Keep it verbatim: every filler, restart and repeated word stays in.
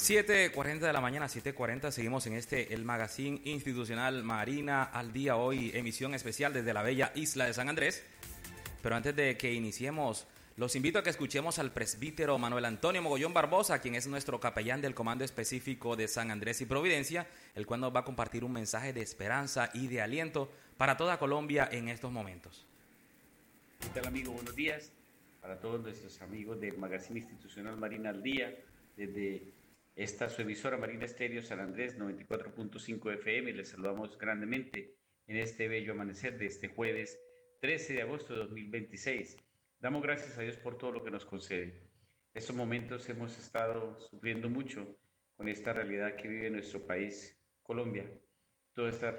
siete cuarenta de la mañana, siete cuarenta, seguimos en este, el magazine institucional Marina al Día, hoy emisión especial desde la bella isla de San Andrés. Pero antes de que iniciemos, los invito a que escuchemos al presbítero Manuel Antonio Mogollón Barbosa, quien es nuestro capellán del Comando Específico de San Andrés y Providencia, el cual nos va a compartir un mensaje de esperanza y de aliento para toda Colombia en estos momentos. ¿Qué tal, amigo? Buenos días para todos nuestros amigos del magazine institucional Marina al Día, desde esta su emisora Marina Estéreo San Andrés noventa y cuatro punto cinco F M. Les saludamos grandemente en este bello amanecer de este jueves trece de agosto de dos mil veintiséis. Damos gracias a Dios por todo lo que nos concede. En estos momentos hemos estado sufriendo mucho con esta realidad que vive nuestro país, Colombia. Toda esta